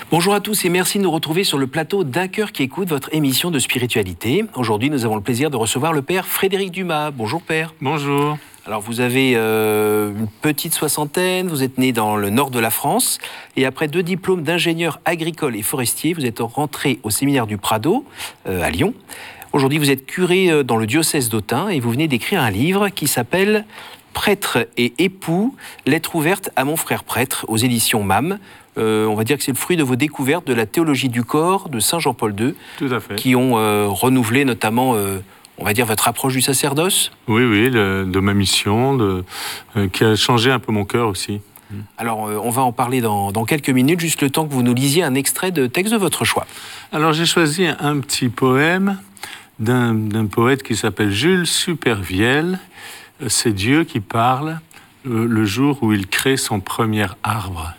Bonjour à tous et merci de nous retrouver sur le plateau d'Un cœur qui écoute, votre émission de spiritualité. Aujourd'hui, nous avons le plaisir de recevoir le père Frédéric Dumas. Bonjour père. Bonjour. Alors vous avez une petite soixantaine, vous êtes né dans le nord de la France et après 2 diplômes d'ingénieur agricole et forestier, vous êtes rentré au séminaire du Prado à Lyon. Aujourd'hui, vous êtes curé dans le diocèse d'Autun et vous venez d'écrire un livre qui s'appelle « Prêtre et époux, lettre ouverte à mon frère prêtre » aux éditions MAM. On va dire que c'est le fruit de vos découvertes de la théologie du corps de Saint Jean-Paul II. Tout à fait. Qui ont renouvelé notamment, on va dire, votre approche du sacerdoce. Oui, de ma mission, qui a changé un peu mon cœur aussi. Alors, on va en parler dans quelques minutes, juste le temps que vous nous lisiez un extrait de texte de votre choix. Alors, j'ai choisi un petit poème d'un poète qui s'appelle Jules Supervielle. C'est Dieu qui parle le jour où il crée son premier arbre.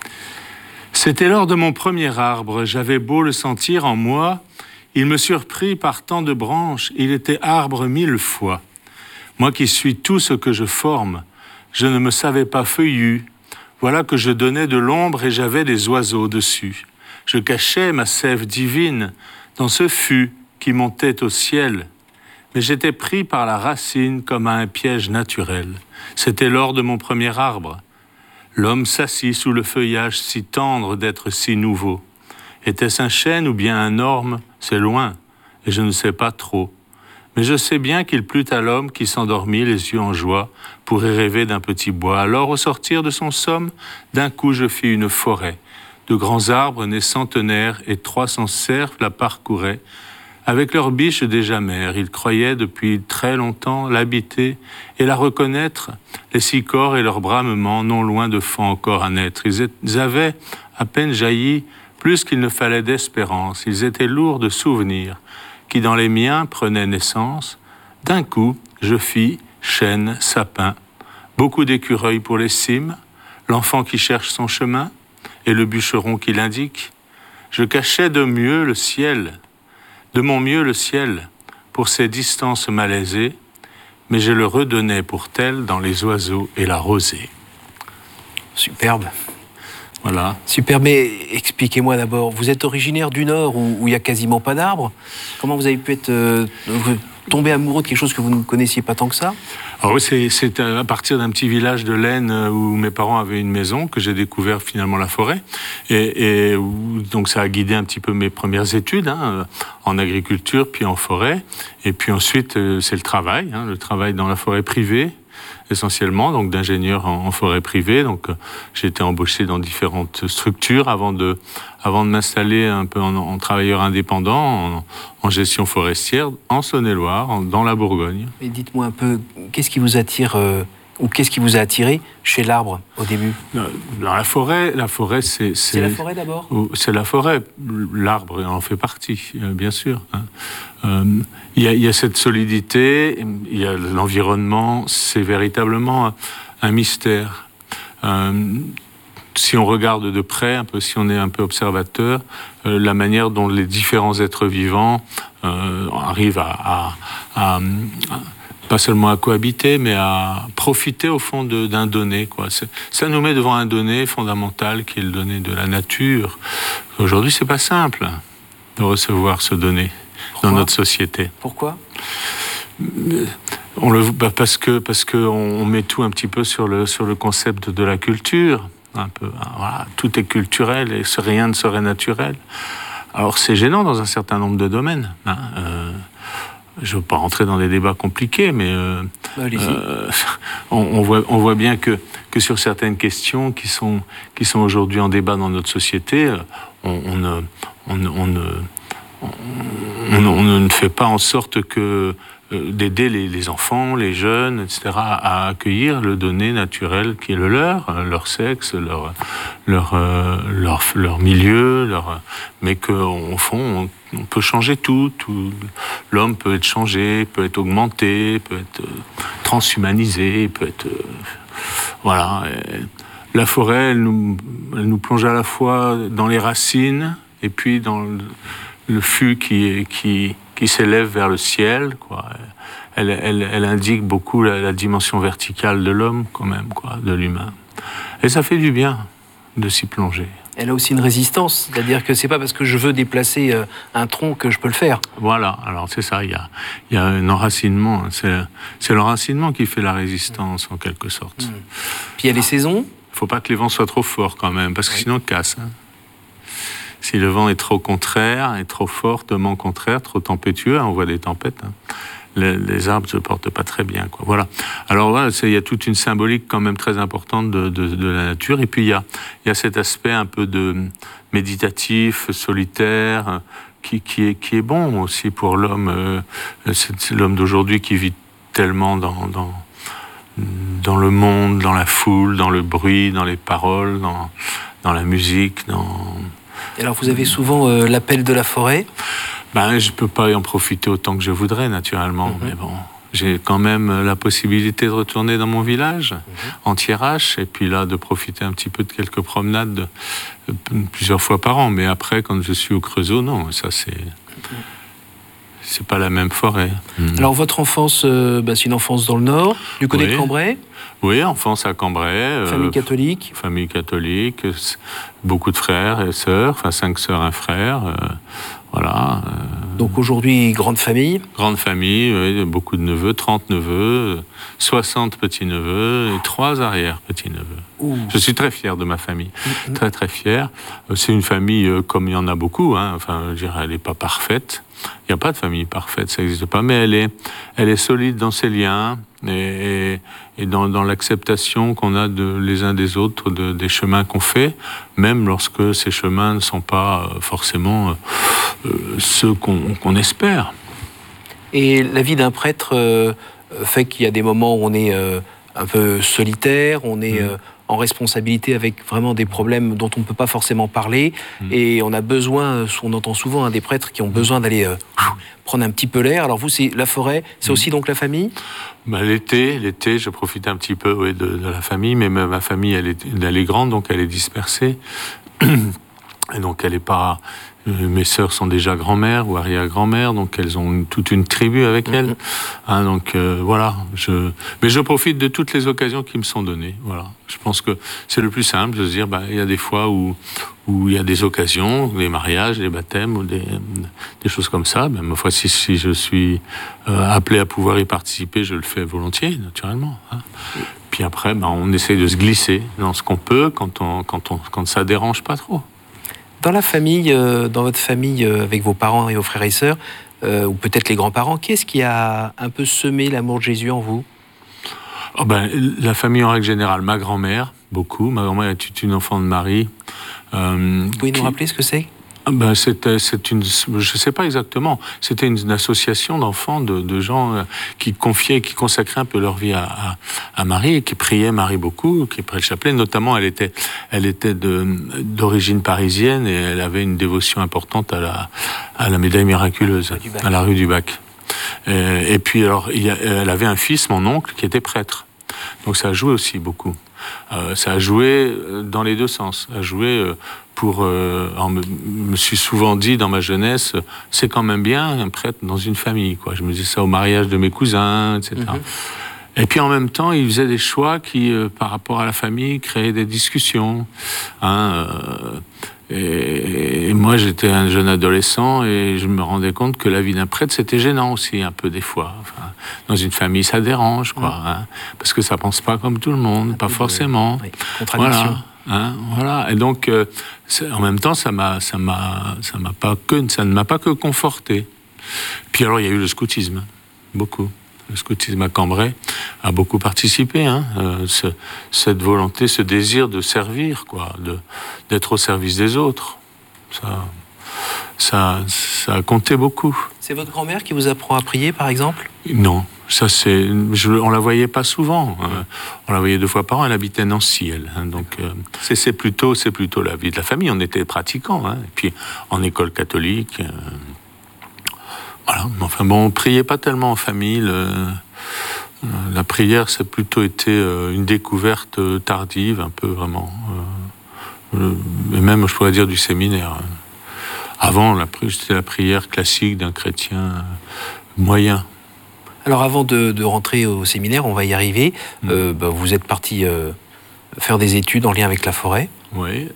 C'était lors de mon premier arbre, j'avais beau le sentir en moi, il me surprit par tant de branches, il était arbre 1000 fois. Moi qui suis tout ce que je forme, je ne me savais pas feuillu, voilà que je donnais de l'ombre et j'avais des oiseaux dessus. Je cachais ma sève divine dans ce fût qui montait au ciel, mais j'étais pris par la racine comme à un piège naturel. C'était lors de mon premier arbre. L'homme s'assit sous le feuillage si tendre d'être si nouveau. Était-ce un chêne ou bien un orme? C'est loin, et je ne sais pas trop. Mais je sais bien qu'il plut à l'homme qui s'endormit les yeux en joie pour y rêver d'un petit bois. Alors, au sortir de son somme, d'un coup je fis une forêt. De grands arbres nés centenaires et 300 cerfs la parcouraient. Avec leurs biches déjà mères, ils croyaient depuis très longtemps l'habiter et la reconnaître, les sicors et leurs bramements non loin de fond encore à naître. Ils avaient à peine jailli plus qu'il ne fallait d'espérance. Ils étaient lourds de souvenirs qui dans les miens prenaient naissance. D'un coup, je fis chêne, sapin, beaucoup d'écureuils pour les cimes, l'enfant qui cherche son chemin et le bûcheron qui l'indique. Je cachais de mon mieux le ciel, pour ces distances malaisées, mais je le redonnais pour tel dans les oiseaux et la rosée. Superbe. Voilà. Super, mais expliquez-moi d'abord, vous êtes originaire du Nord où il n'y a quasiment pas d'arbres. Comment vous avez pu être tombé amoureux de quelque chose que vous ne connaissiez pas tant que ça? Alors oui, c'est à partir d'un petit village de l'Aisne où mes parents avaient une maison que j'ai découvert finalement la forêt et où, donc ça a guidé un petit peu mes premières études en agriculture puis en forêt et puis ensuite c'est le travail dans la forêt privée essentiellement, donc d'ingénieur en forêt privée. Donc j'ai été embauché dans différentes structures avant de m'installer un peu en travailleur indépendant, en gestion forestière, en Saône-et-Loire, dans la Bourgogne. Et dites-moi un peu, qu'est-ce qui vous attire ou qu'est-ce qui vous a attiré chez l'arbre au début? Dans la forêt, c'est... C'est la forêt d'abord? C'est la forêt. L'arbre en fait partie, bien sûr. Il y a cette solidité, il y a l'environnement, c'est véritablement un mystère. Si on regarde de près, si on est un peu observateur, la manière dont les différents êtres vivants arrivent à pas seulement à cohabiter, mais à profiter au fond d'un donné, quoi. Ça nous met devant un donné fondamental qui est le donné de la nature. Aujourd'hui, c'est pas simple de recevoir ce donné. Pourquoi? Dans notre société. Pourquoi? Parce que on met tout un petit peu sur le concept de la culture. Un peu, voilà, tout est culturel et rien ne serait naturel. Alors c'est gênant dans un certain nombre de domaines. Je ne veux pas rentrer dans des débats compliqués, mais on voit bien que sur certaines questions qui sont aujourd'hui en débat dans notre société, on ne fait pas en sorte que d'aider les enfants, les jeunes, etc., à accueillir le donné naturel qui est le leur sexe, leur milieu, mais qu'au fond, on peut changer tout. L'homme peut être changé, peut être augmenté, peut être transhumanisé, peut être... voilà. La forêt, elle nous plonge à la fois dans les racines et puis dans le fût qui s'élève vers le ciel, quoi. Elle indique beaucoup la dimension verticale de l'homme, quand même, quoi, de l'humain. Et ça fait du bien de s'y plonger. Elle a aussi une résistance, c'est-à-dire que c'est pas parce que je veux déplacer un tronc que je peux le faire. Voilà, alors c'est ça, il y a un enracinement, c'est l'enracinement qui fait la résistance en quelque sorte. Puis il y a les saisons. Il ne faut pas que les vents soient trop forts quand même, parce que sinon ils cassent. Hein. Si le vent est trop contraire, est trop fort, demande contraire, trop tempétueux, on voit des tempêtes, hein. Les arbres ne se portent pas très bien, quoi. Voilà. Alors voilà, il y a toute une symbolique quand même très importante de la nature. Et puis il y a cet aspect un peu de méditatif, solitaire, qui est bon aussi pour l'homme. C'est l'homme d'aujourd'hui qui vit tellement dans le monde, dans la foule, dans le bruit, dans les paroles, dans la musique. Et alors vous avez souvent l'appel de la forêt. Je ne peux pas en profiter autant que je voudrais, naturellement. Mais bon, j'ai quand même la possibilité de retourner dans mon village, en Thiérache, et puis là, de profiter un petit peu de quelques promenades plusieurs fois par an. Mais après, quand je suis au Creusot, non, ça c'est pas la même forêt. Alors votre enfance, c'est une enfance dans le Nord, du côté de Cambrai. Oui, enfance à Cambrai. Famille catholique. Famille catholique, beaucoup de frères et sœurs, 5 sœurs, un frère. Voilà. Donc aujourd'hui, grande famille. Grande famille, oui, beaucoup de neveux, 30 neveux, 60 petits-neveux et 3 arrière-petits-neveux. Je suis très fier de ma famille, très très fier. C'est une famille comme il y en a beaucoup, hein. Enfin, je dirais, elle n'est pas parfaite. Il n'y a pas de famille parfaite, ça n'existe pas, mais elle est solide dans ses liens et dans l'acceptation qu'on a les uns des autres des chemins qu'on fait, même lorsque ces chemins ne sont pas forcément ceux qu'on espère. Et la vie d'un prêtre fait qu'il y a des moments où on est un peu solitaire, on est en responsabilité avec vraiment des problèmes dont on ne peut pas forcément parler, et on a besoin, on entend souvent des prêtres qui ont besoin d'aller prendre un petit peu l'air. Alors vous, c'est la forêt, c'est aussi donc la famille ? L'été, je profite un petit peu de la famille, mais ma famille, elle est grande, donc elle est dispersée. Et donc elle n'est pas... Mes sœurs sont déjà grand-mères ou arrière-grand-mères, donc elles ont toute une tribu avec elles. Hein, donc voilà. Mais je profite de toutes les occasions qui me sont données. Voilà. Je pense que c'est le plus simple de se dire, il y a des fois où il y a des occasions, des mariages, des baptêmes ou des choses comme ça. Ma foi, si je suis appelé à pouvoir y participer, je le fais volontiers, naturellement. Hein. Puis après, on essaye de se glisser dans ce qu'on peut quand ça dérange pas trop. Dans la famille, dans votre famille, avec vos parents et vos frères et sœurs, ou peut-être les grands-parents, qu'est-ce qui a un peu semé l'amour de Jésus en vous ? La famille en règle générale, ma grand-mère, beaucoup. Ma grand-mère est une enfant de Marie. Vous pouvez nous rappeler ce que c'est ? Je sais pas exactement. C'était une association d'enfants, de gens qui consacraient un peu leur vie à Marie et qui priaient Marie beaucoup, qui priaient le chapelet. Notamment, elle était d'origine parisienne et elle avait une dévotion importante à la médaille miraculeuse, à la rue du Bac. Et puis alors, elle avait un fils, mon oncle, qui était prêtre. Donc ça a joué aussi beaucoup. Ça a joué dans les deux sens. Ça a joué me suis souvent dit dans ma jeunesse, c'est quand même bien un prêtre dans une famille, quoi. Je me disais ça au mariage de mes cousins, etc. Et puis en même temps, il faisait des choix qui, par rapport à la famille, créaient des discussions. Et moi, j'étais un jeune adolescent et je me rendais compte que la vie d'un prêtre, c'était gênant aussi, un peu des fois. Enfin, dans une famille, ça dérange, quoi. Parce que ça pense pas comme tout le monde, pas forcément. Contradiction. Voilà. Et donc, en même temps, ça ne m'a pas que conforté. Puis alors, il y a eu le scoutisme, beaucoup. Le scoutisme à Cambrai a beaucoup participé. Cette volonté, ce désir de servir, quoi, d'être au service des autres. Ça a compté beaucoup. C'est votre grand-mère qui vous apprend à prier, par exemple ? Non, on la voyait pas souvent. On la voyait 2 fois par an. Elle habitait Nancy, elle. Donc c'est plutôt la vie de la famille. On était pratiquants. Et puis en école catholique. Voilà. Enfin bon, on priait pas tellement en famille. La prière, ça a plutôt été une découverte tardive, un peu vraiment. Et même, je pourrais dire, du séminaire. Avant, c'était la prière classique d'un chrétien moyen. Alors avant de rentrer au séminaire, on va y arriver. Vous êtes parti faire des études en lien avec la forêt. Oui. Alors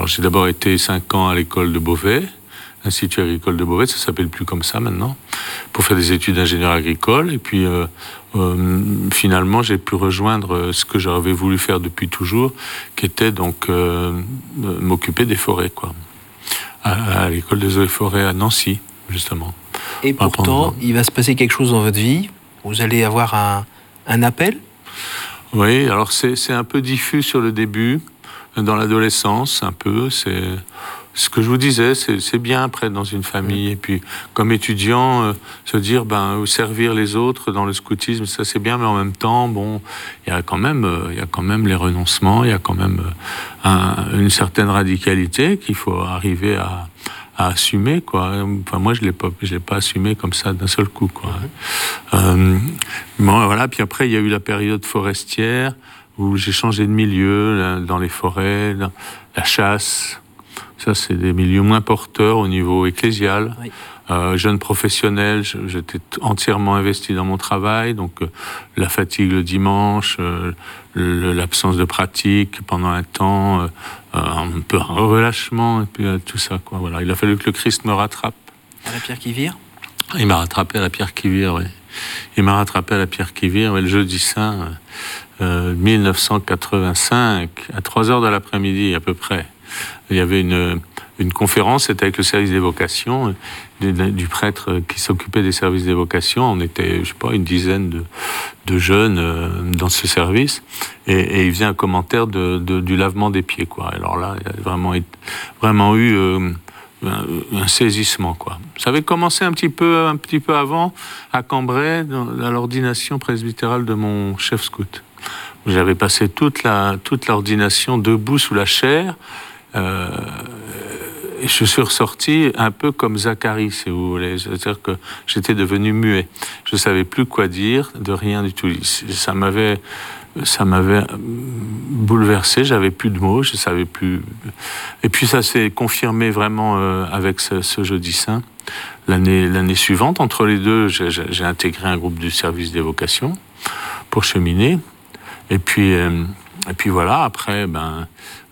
Alors j'ai d'abord été 5 ans à l'école de Beauvais, l'Institut agricole de Beauvais, ça s'appelle plus comme ça maintenant, pour faire des études d'ingénieur agricole. Et puis finalement, j'ai pu rejoindre ce que j'avais voulu faire depuis toujours, qui était donc m'occuper des forêts, quoi, à l'école des eaux et forêts à Nancy, justement. Et pourtant, il va se passer quelque chose dans votre vie. Vous allez avoir un appel. Oui, alors c'est un peu diffus sur le début, dans l'adolescence, un peu. C'est ce que je vous disais, c'est bien après dans une famille. Et puis, comme étudiant, se dire, servir les autres dans le scoutisme, ça c'est bien, mais en même temps, bon, il y a quand même les renoncements, il y a quand même une certaine radicalité qu'il faut arriver à assumer, quoi. Enfin, moi, je l'ai pas assumé comme ça d'un seul coup, quoi. Bon, voilà. Puis après, il y a eu la période forestière où j'ai changé de milieu, dans les forêts, dans la chasse. Ça, c'est des milieux moins porteurs au niveau ecclésial. Oui. Jeune professionnel, j'étais entièrement investi dans mon travail, donc la fatigue le dimanche, l'absence de pratique pendant un temps, un peu un relâchement, et puis tout ça, quoi. Voilà. Il a fallu que le Christ me rattrape. À la pierre qui vire ? Il m'a rattrapé à la pierre qui vire, oui. Il m'a rattrapé à la pierre qui vire, le jeudi saint 1985, à 3h de l'après-midi à peu près. Il y avait une conférence, c'était avec le service des vocations, du prêtre qui s'occupait des services des vocations. On était, je sais pas, une dizaine de jeunes dans ce service, et il faisait un commentaire du lavement des pieds, quoi. Alors là, il y a vraiment eu un saisissement, quoi. Ça avait commencé un petit peu avant, à Cambrai, à l'ordination presbytérale de mon chef scout. J'avais passé toute l'ordination debout sous la chaire. Et je suis ressorti un peu comme Zacharie, si vous voulez. C'est-à-dire que j'étais devenu muet. Je ne savais plus quoi dire, de rien du tout. Ça m'avait bouleversé, j'avais plus de mots, je savais plus. Et puis ça s'est confirmé vraiment avec ce jeudi saint. L'année suivante, entre les deux, j'ai intégré un groupe du service des vocations pour cheminer. Et puis voilà, après,